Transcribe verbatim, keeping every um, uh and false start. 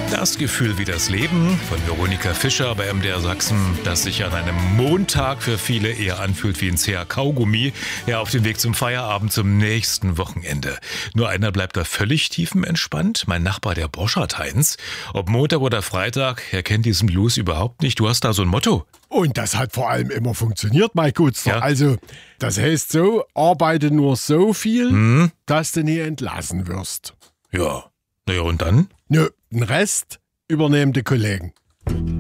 Das Gefühl wie das Leben von Veronika Fischer bei M D R Sachsen, das sich an einem Montag für viele eher anfühlt wie ein zäher Kaugummi, ja auf dem Weg zum Feierabend zum nächsten Wochenende. Nur einer bleibt da völlig tiefenentspannt, mein Nachbar der Borschert Heinz. Ob Montag oder Freitag, er kennt diesen Blues überhaupt nicht. Du hast da so ein Motto. Und das hat vor allem immer funktioniert, mein Gutster. Ja. Also, das heißt so, arbeite nur so viel, Hm? dass du nie entlassen wirst. Ja, naja und dann? Nö, den Rest übernehmen die Kollegen.